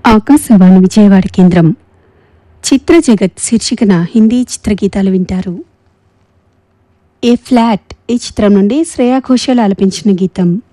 ఆకాశవాణి విజయవాడ కేంద్రం చిత్ర జగత్ శీర్షికన హిందీ చిత్రగీతాలు వింటారు. ఏ ఫ్లాట్ ఈ చిత్రం నుండి శ్రేయా ఘోషాల్ ఆలపించిన గీతం.